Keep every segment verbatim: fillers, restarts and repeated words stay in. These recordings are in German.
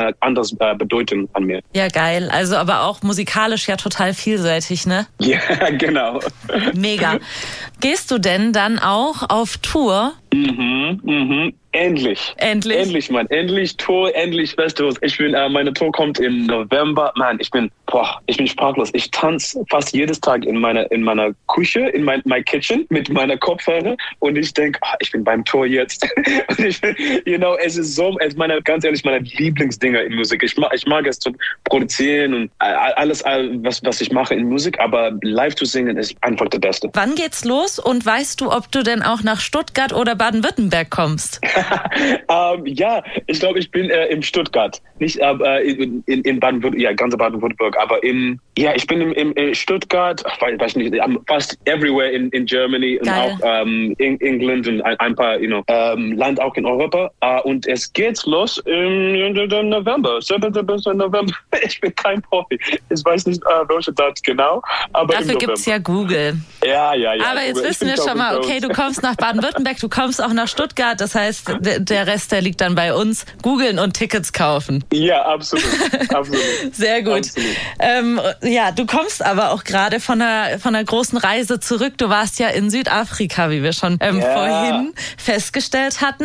eine andere äh, Bedeutung an mir. Ja, geil. Also aber auch musikalisch ja total vielseitig, ne? Ja, genau. Mega. Gehst du denn dann auch auf Tour? Mhm, mhm. Endlich. Endlich? Endlich, Mann. Endlich Tour, endlich Festivals. Ich bin, äh, meine Tour kommt im November. Mann, ich bin, boah, ich bin sprachlos. Ich tanze fast jedes Tag in meiner, in meiner Küche, in mein, my kitchen mit meiner Kopfhörer und ich denke, oh, ich bin beim Tour jetzt. Und ich, you know, es ist so, es ist meine, ganz ehrlich, meine Lieblingsdinger in Musik. Ich mag, ich mag es zu produzieren und alles, was, was ich mache in Musik, aber live zu singen ist einfach das Beste. Wann geht's los und weißt du, ob du denn auch nach Stuttgart oder Baden-Württemberg kommst? um, ja, ich glaube, ich bin äh, in Stuttgart. Nicht äh, in, in, in Baden-Württemberg, ja, ganz Baden-Württemberg, aber im, ja, ich bin im, im Stuttgart, weiß, weiß nicht, fast everywhere in, in Germany. Geil. Und auch ähm, in England und ein, ein paar, you know, ähm, Land auch in Europa. Uh, und es geht los im, im November, siebten November. Ich bin kein Profi. Ich weiß nicht, uh, welche Datum genau. Aber dafür gibt's ja Google. Ja, ja, ja. Aber jetzt wissen wir schon mal, okay, du kommst nach Baden-Württemberg, du kommst auch nach Stuttgart. Das heißt, der Rest, der liegt dann bei uns. Googeln und Tickets kaufen. Ja, absolut. absolut. Sehr gut. Absolut. Ähm, ja, du kommst aber auch gerade von einer, von einer großen Reise zurück. Du warst ja in Südafrika, wie wir schon ähm, ja. vorhin festgestellt hatten.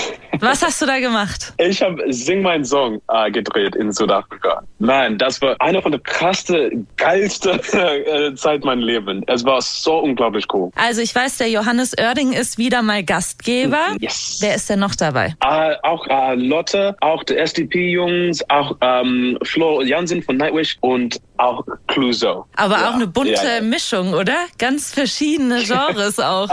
Was hast du da gemacht? Ich habe Sing Mein Song äh, gedreht in Südafrika. Nein, das war eine von der krassten, geilsten äh, Zeit meines Lebens. Es war so unglaublich cool. Also ich weiß, der Johannes Oerding ist wieder mal Gastgeber. Yes. Wer ist denn noch dabei? Äh, auch äh, Lotte, auch die S D P-Jungs, auch ähm, Flo Jansen von Nightwish und auch Clouseau. Aber ja. auch eine bunte ja, ja. Mischung, oder? Ganz verschiedene Genres auch.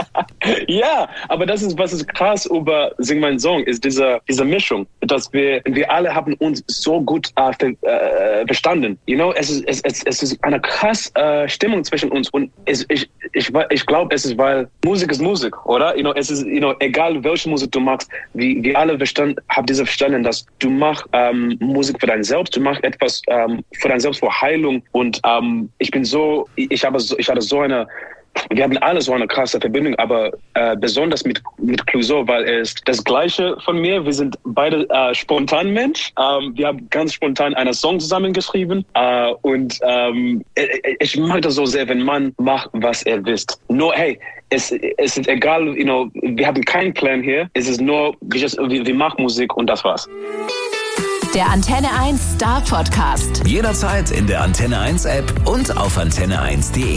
Ja, aber das ist, was ist krass über Sing Mein Song, ist diese, diese Mischung, dass wir, wir alle haben uns so gut äh, ver, äh, verstanden. You know, es ist, es, es, es ist eine krasse äh, Stimmung zwischen uns und es, ich, ich, ich glaube, es ist, weil Musik ist Musik, oder? You know, es ist, you know, egal welche Musik du machst, wir, wir alle verstanden, haben diese verstanden, dass du machst ähm, Musik für dein Selbst, du machst etwas ähm, für dein Selbst, für Heilung und ähm, ich bin so, ich habe so, ich hatte so eine Wir haben alle so eine krasse Verbindung, aber äh, besonders mit, mit Clouseau, weil er ist das Gleiche von mir. Wir sind beide äh, spontan Mensch. Ähm, wir haben ganz spontan einen Song zusammengeschrieben. Äh, und ähm, ich mag das so sehr, wenn man macht, was er will. Nur, hey, es, es ist egal, you know, wir haben keinen Plan hier. Es ist nur, wir, just, wir, wir machen Musik und das war's. Der Antenne eins Star Podcast. Jederzeit in der Antenne eins App und auf antenne eins punkt de.